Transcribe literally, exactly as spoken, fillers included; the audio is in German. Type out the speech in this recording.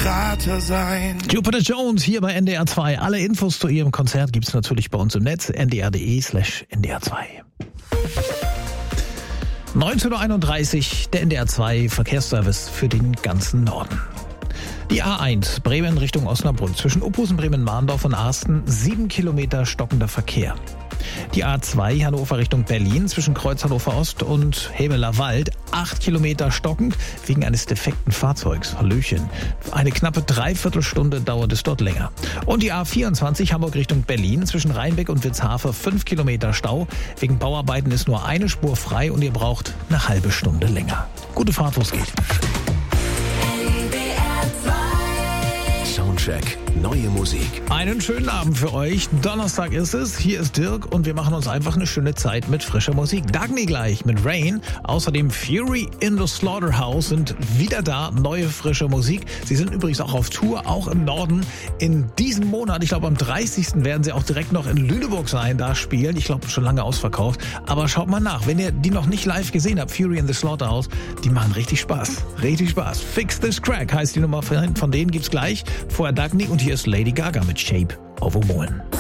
Berater sein. Jupiter Jones hier bei N D R zwei. Alle Infos zu ihrem Konzert gibt's natürlich bei uns im Netz, n d r punkt d e slash n d r zwei. neunzehn Uhr einunddreißig, der N D R zwei Verkehrsservice für den ganzen Norden. Die A eins, Bremen Richtung Osnabrück, zwischen Uphusen, Bremen-Mahndorf und Arsten, sieben Kilometer stockender Verkehr. Die A zwei, Hannover Richtung Berlin, zwischen Kreuz Hannover Ost und Hebeler Wald, acht Kilometer stockend wegen eines defekten Fahrzeugs. Hallöchen. Eine knappe Dreiviertelstunde dauert es dort länger. Und die A vierundzwanzig, Hamburg Richtung Berlin, zwischen Rheinbeck und Witzhafer, fünf Kilometer Stau. Wegen Bauarbeiten ist nur eine Spur frei und ihr braucht eine halbe Stunde länger. Gute Fahrt, wo es geht. Soundcheck, neue Musik. Einen schönen Abend für euch. Donnerstag ist es. Hier ist Dirk und wir machen uns einfach eine schöne Zeit mit frischer Musik. Dagny gleich mit Rain. Außerdem Fury in the Slaughterhouse sind wieder da. Neue frische Musik. Sie sind übrigens auch auf Tour, auch im Norden. In diesem Monat, ich glaube am dreißigsten werden sie auch direkt noch in Lüneburg sein, da spielen. Ich glaube schon lange ausverkauft. Aber schaut mal nach, wenn ihr die noch nicht live gesehen habt, Fury in the Slaughterhouse, die machen richtig Spaß. Richtig Spaß. Fix This Crack heißt die Nummer, von denen gibt's gleich. Vorher Dagny und hier ist Lady Gaga mit Shape of a Woman.